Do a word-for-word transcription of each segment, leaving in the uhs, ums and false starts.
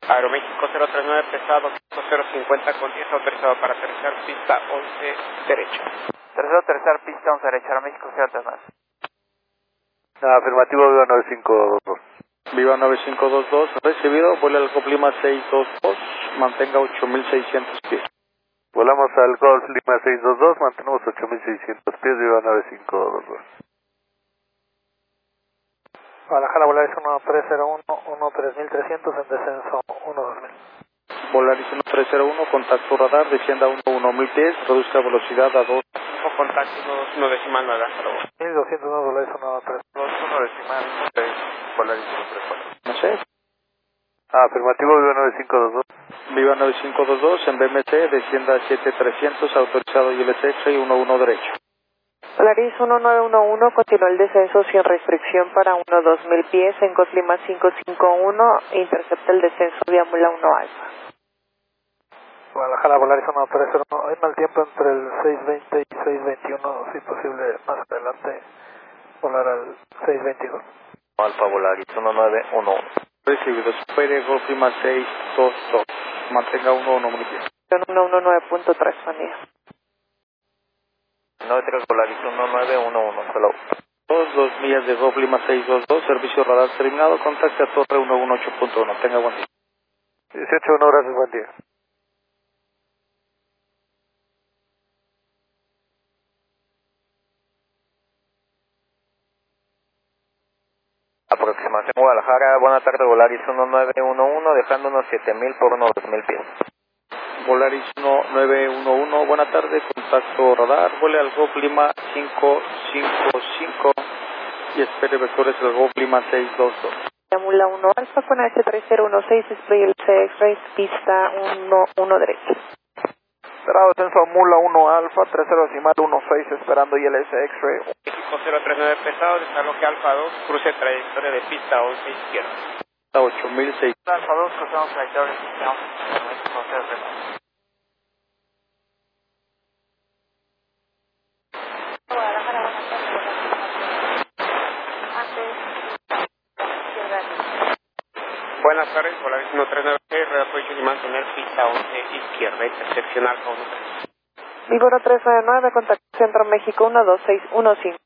Aeroméxico cero tres nueve pesado, cero cincuenta con diez, autorizado para aterrizar pista once derecha. Tercero, aterrizar pista once derecha, Aeroméxico cero tres nueve. Afirmativo, Viva nueve cinco dos dos. Viva nueve cinco dos dos, recibido, vuela al Golf Lima seis dos dos, mantenga ocho mil seiscientos pies. Volamos al Golf Lima seis dos dos, mantenemos ocho mil seiscientos pies, Viva nueve cinco dos dos. Guadalajara, Volaris uno tres cero uno, uno tres mil trescientos en descenso uno dos mil. Volaris uno tres cero uno, contacto radar, descienda a uno mil pies, reduzca velocidad a dos. Contacto uno decimal nueve, hasta luego. mil doscientos uno, Volaris uno tres dos, uno decimal seis, Volaris uno tres cuatro. No sé. Afirmativo, Viva nueve cinco dos dos. Viva nueve cinco dos dos, en B M C, descienda a siete trescientos, autorizado I L S X y uno uno derecho. Volaris uno nueve uno uno, continúa el descenso sin restricción para uno dos mil pies en Golf Lima cinco cinco uno, intercepta el descenso vía Mula uno Alfa. Guadalajara, Volaris uno tres cero uno, hay mal tiempo entre el seis veinte y seis veintiuno, si posible más adelante volar al seis veintidós. Alfa Volaris uno nueve uno uno. Recibido, supere Golf Lima seis dos dos, mantenga uno mil pies. uno uno nueve punto tres, buen día. nueve tres Volaris uno nueve uno uno, hello. Dos, dos millas de Golf Lima seis dos dos, servicio radar terminado, contacte a Torre uno uno ocho punto uno, tenga buen día. dieciocho uno, gracias, buen día. Aproximación Guadalajara, buena tarde, Volaris uno nueve uno uno, dejándonos siete mil por unos dos mil pies. Volaris uno nueve uno uno, buena tarde, contacto radar, vuele al Golf Lima cinco cinco cinco y espere vectores del Golf Lima seis dos dos. Mula uno Alfa con H tres cero uno seis, display L C X-ray, pista uno uno derecha. Cerrado descenso Mula uno Alfa, tres cero decimal uno seis, esperando I L S X-ray. México cero tres nueve pesado, desaloje Alfa dos, cruce trayectoria de pista once izquierda. ocho mil seiscientos. Alfa dos, cruzamos trayectoria de pista once, México cero tres nueve. Buenas tardes, Volaris uno tres nueve, reapoyo y mantener pista once izquierda, intersección Alfa uno tres. Vivo uno tres nueve nueve, contacto Centro México uno dos seis uno cinco.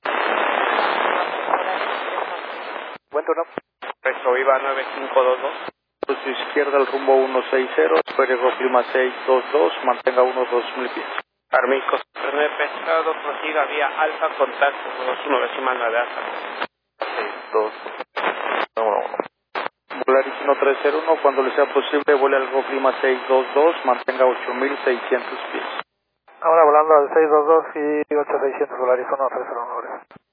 Buen turno. Resto Viva nueve cinco dos dos. Cruce izquierda al rumbo uno seis cero, espere Golf Lima seis dos dos, mantenga uno dos mil pies. Aeroméxico cero tres nueve pesado, prosiga vía Alfa, contacto uno decimal nueve, hasta luego. seis dos uno uno. Volaris uno tres cero uno, cuando le sea posible, vuele al Golf Lima seis dos dos, mantenga ocho mil seiscientos pies. Ahora volando al seis dos dos y ocho seiscientos, Volaris uno tres cero uno.